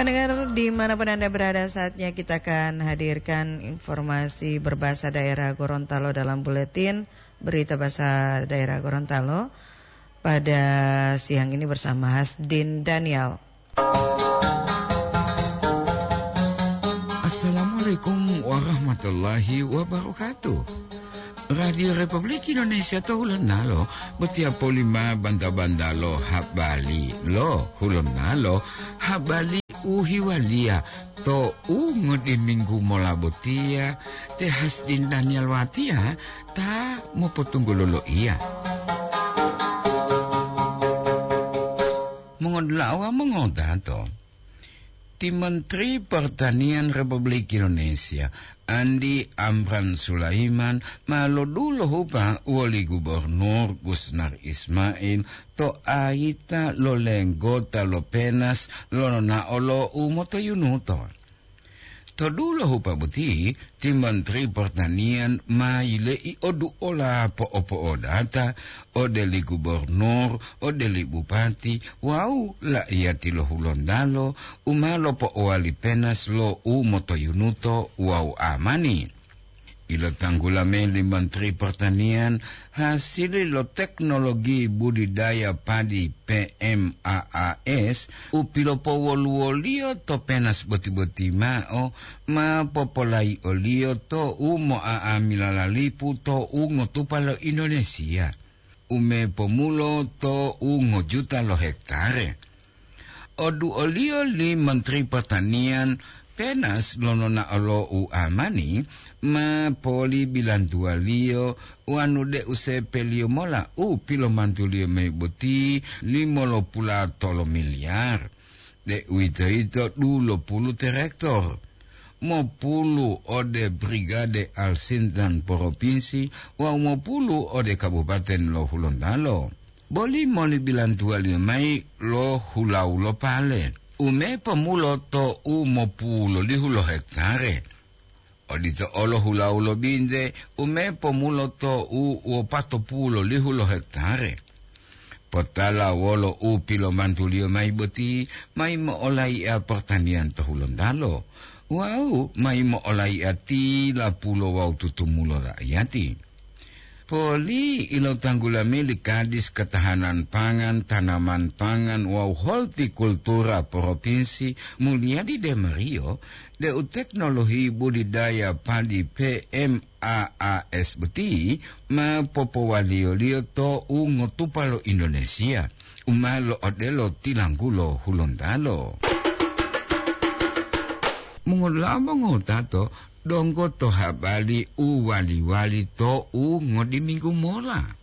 Pendengar dimanapun Anda berada, saatnya kita akan hadirkan informasi berbahasa daerah Gorontalo dalam buletin berita bahasa daerah Gorontalo pada siang ini bersama Hasdin Daniel. Assalamualaikum warahmatullahi wabarakatuh. Radio Republik Indonesia to hulun nalo betiap polima banda-banda lo habali lo hulun nalo habali uhiwalia to ngodi minggu mola botia te Hasdin Daniel watia ta mo potunggu lolo iya mengodlawa mengodato. Di Menteri Pertanian Republik Indonesia Andi Amran Sulaiman malo dulu hupa wali Gubernur Gusnar Ismail to aita lo lenggota lo penas lo na olo umoto yunuto. To dulu hupa buti di Menteri Pertanian maile I odu ola po-opo odata odeli gubernur odeli bupati wau la iati lo hulondalo umalo po wali penas lo umoto yunuto wau amani. Ilo tanggulame li Menteri Pertanian hasil lo teknologi budidaya padi PMAAS upilo po woluolio to penas boti-boti mao ma popolai olio to umo milalalipu to ungo tupalo Indonesia ume pomulo to ungo juta lo hektare. Odu olio li Menteri Pertanian penas lonona olo amani ma poli bilantua lio wanude use pelio mola pilo mantulio me boti 50 miliar de uito dulo pulu terektor mo pulu ode brigade Alsintan provinsi wa mo pulu ode kabupaten lo Hulondalo boli moli bilantua lio mai lo hulau lo pale ume pamulo to umo pulo li hulo hektare. Odito olo hula ulo binde ume pamulo to u pato pulo li hulo hektare. Potala wolo pilo mantulio mai boti mai mo olai pertanian to Hulondalo. Wau mai mo olai ati la pulo wau tutumulo rakyati. Poli ilo tanggulame li Kadis Ketahanan Pangan, Tanaman Pangan, wau hortikultura provinsi Mulyadi Demario, de teknologi budidaya padi PMAAS beti, ma popowalio to ngotupalo Indonesia, umalo odelo tilanggulo Hulondalo. Mengolama ngotato, donggo to habali wali-wali to ngodi minggu mola.